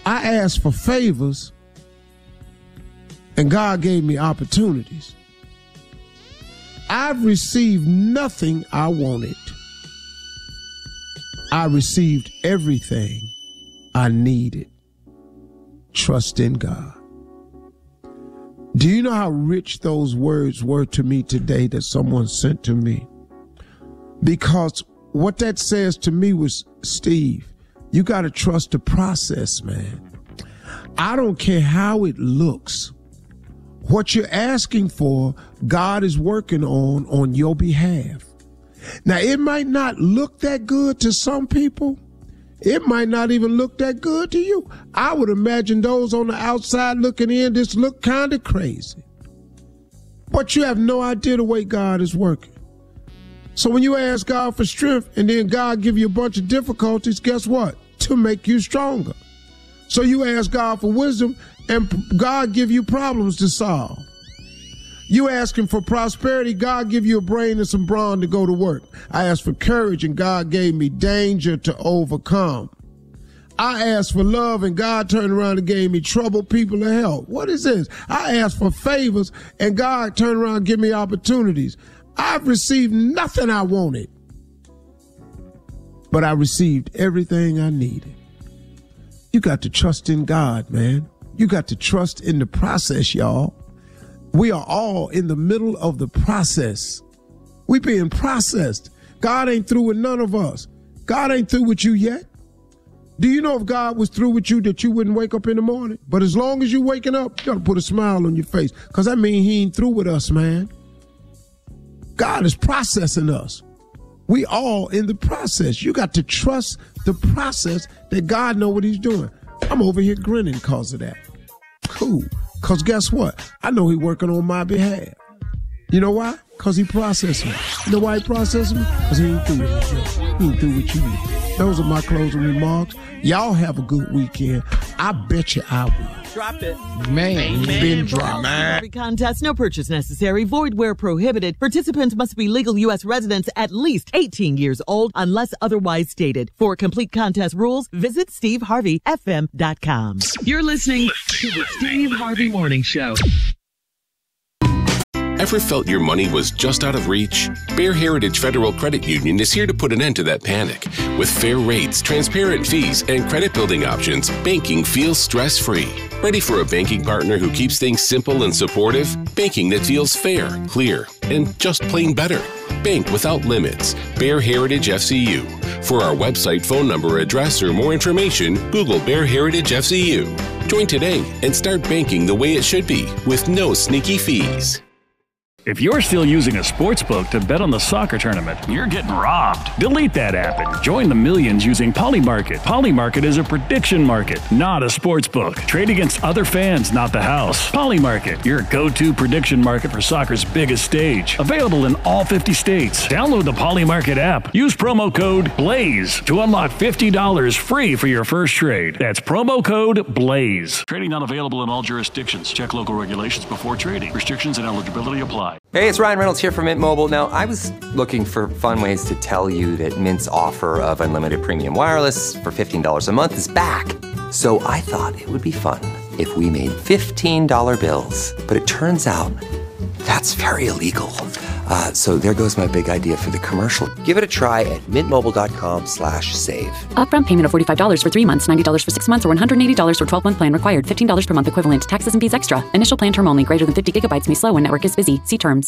I asked for favors, and God gave me opportunities. I've received nothing I wanted. I received everything I needed. Trust in God. Do you know how rich those words were to me today that someone sent to me? Because what that says to me was, Steve, you got to trust the process, man. I don't care how it looks. What you're asking for, God is working on your behalf. Now, it might not look that good to some people. It might not even look that good to you. I would imagine those on the outside looking in, this look kind of crazy. But you have no idea the way God is working. So when you ask God for strength and then God give you a bunch of difficulties, guess what? To make you stronger. So you ask God for wisdom and God give you problems to solve. You asking for prosperity, God give you a brain and some brawn to go to work. I asked for courage and God gave me danger to overcome. I asked for love and God turned around and gave me troubled people to help. What is this? I asked for favors and God turned around and gave me opportunities. I've received nothing I wanted, but I received everything I needed. You got to trust in God, man. You got to trust in the process, y'all. We are all in the middle of the process. We being processed. God ain't through with none of us. God ain't through with you yet. Do you know if God was through with you that you wouldn't wake up in the morning? But as long as you waking up, you got to put a smile on your face because that means he ain't through with us, man. God is processing us. We all in the process. You got to trust the process that God know what he's doing. I'm over here grinning because of that. Cool. Because guess what? I know he working on my behalf. You know why? Because he processed me. You know why he processed me? Because he ain't through with you. He ain't through with you. Those are my closing remarks. Y'all have a good weekend. I bet you I will. Dropped it. Man, been dropped. Every contest, no purchase necessary, void where prohibited. Participants must be legal U.S. residents at least 18 years old unless otherwise stated. For complete contest rules, visit SteveHarveyFM.com. You're listening to the Steve Harvey Morning Show. Ever felt your money was just out of reach? Bear Heritage Federal Credit Union is here to put an end to that panic. With fair rates, transparent fees, and credit building options, banking feels stress-free. Ready for a banking partner who keeps things simple and supportive? Banking that feels fair, clear, and just plain better. Bank without limits. Bear Heritage FCU. For our website, phone number, address, or more information, Google Bear Heritage FCU. Join today and start banking the way it should be with no sneaky fees. If you're still using a sportsbook to bet on the soccer tournament, you're getting robbed. Delete that app and join the millions using Polymarket. Polymarket is a prediction market, not a sportsbook. Trade against other fans, not the house. Polymarket, your go-to prediction market for soccer's biggest stage. Available in all 50 states. Download the Polymarket app. Use promo code BLAZE to unlock $50 free for your first trade. That's promo code BLAZE. Trading not available in all jurisdictions. Check local regulations before trading. Restrictions and eligibility apply. Hey, it's Ryan Reynolds here from Mint Mobile. Now, I was looking for fun ways to tell you that Mint's offer of unlimited premium wireless for $15 a month is back. So I thought it would be fun if we made $15 bills. But it turns out that's very illegal. So there goes my big idea for the commercial. Give it a try at mintmobile.com/save. Upfront payment of $45 for 3 months, $90 for 6 months, or $180 for 12-month plan required. $15 per month equivalent. Taxes and fees extra. Initial plan term only. Greater than 50 gigabytes may slow when network is busy. See terms.